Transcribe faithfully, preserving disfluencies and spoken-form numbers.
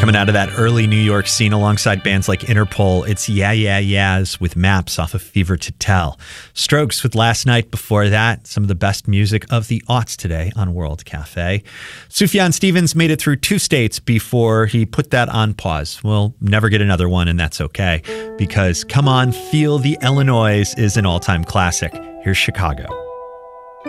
coming out of that early New York scene alongside bands like Interpol. It's Yeah Yeah Yeahs with Maps off of Fever to Tell. Strokes with Last Night before that. Some of the best music of the aughts today on World Cafe. Sufjan Stevens made it through two states before he put that on pause. We'll never get another one, and that's okay, because Come On, Feel the Illinois is an all-time classic. Here's Chicago.